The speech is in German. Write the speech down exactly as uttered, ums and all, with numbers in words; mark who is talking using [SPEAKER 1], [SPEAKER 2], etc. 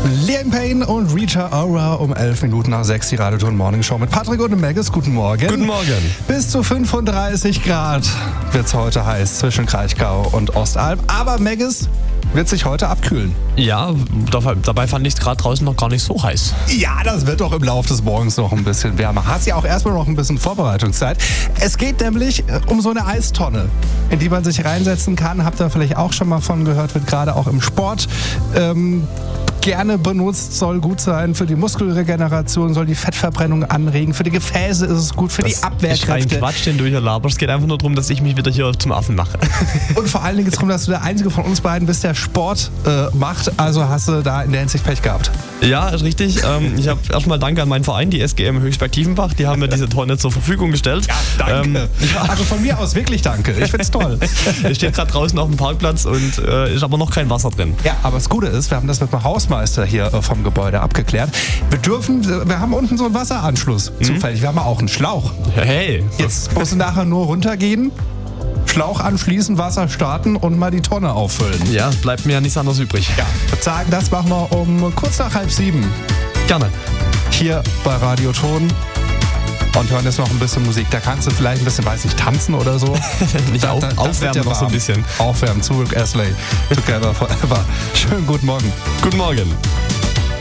[SPEAKER 1] Liam Payne und Rita Ora um elf Minuten nach sechs, die Radioton Morning Show mit Patrick und Maggis. Guten Morgen.
[SPEAKER 2] Guten Morgen.
[SPEAKER 1] Bis zu fünfunddreißig Grad wird es heute heiß zwischen Kraichgau und Ostalb. Aber Maggis wird sich heute abkühlen.
[SPEAKER 2] Ja, dabei fand ich es gerade draußen noch gar nicht so heiß.
[SPEAKER 1] Ja, das wird doch im Laufe des Morgens noch ein bisschen wärmer. Hast ja auch erstmal noch ein bisschen Vorbereitungszeit. Es geht nämlich um so eine Eistonne, in die man sich reinsetzen kann. Habt ihr vielleicht auch schon mal von gehört, wird gerade auch im Sport ähm, gerne benutzt, soll gut sein für die Muskelregeneration, soll die Fettverbrennung anregen, für die Gefäße ist es gut, für
[SPEAKER 2] das
[SPEAKER 1] die Abwehrkräfte.
[SPEAKER 2] Ist kein Quatsch, den du hier laberst. Es geht einfach nur darum, dass ich mich wieder hier zum Affen mache.
[SPEAKER 1] Und vor allen Dingen geht es darum, dass du der Einzige von uns beiden bist, der Sport äh, macht. Also hast du da in der Hinsicht Pech gehabt.
[SPEAKER 2] Ja, ist richtig. Ähm, ich habe erstmal Danke an meinen Verein, die S G M Höchstberg-Tiefenbach. Die haben mir diese Tonne zur Verfügung gestellt.
[SPEAKER 1] Ja, danke.
[SPEAKER 2] Ähm, ja.
[SPEAKER 1] Also von mir aus wirklich danke. Ich find's toll.
[SPEAKER 2] Ich stehe gerade draußen auf dem Parkplatz und äh, ist aber noch kein Wasser drin.
[SPEAKER 1] Ja, aber das Gute ist, wir haben das mit dem Hausmeister hier äh, vom Gebäude abgeklärt. Wir dürfen, wir haben unten so einen Wasseranschluss mhm. zufällig. Wir haben auch einen Schlauch.
[SPEAKER 2] Hey.
[SPEAKER 1] Jetzt musst du nachher nur runtergehen, Schlauch anschließen, Wasser starten und mal die Tonne auffüllen.
[SPEAKER 2] Ja, bleibt mir ja nichts anderes übrig.
[SPEAKER 1] Ja, ich würde sagen, das machen wir um kurz nach halb sieben.
[SPEAKER 2] Gerne.
[SPEAKER 1] Hier bei Radioton. Und hören jetzt noch ein bisschen Musik. Da kannst du vielleicht ein bisschen, weiß nicht, tanzen oder so.
[SPEAKER 2] Nicht auf, aufwärmen noch so ein bisschen.
[SPEAKER 1] Aufwärmen, zurück, Astley, Together Forever. Schönen guten Morgen.
[SPEAKER 2] Guten Morgen.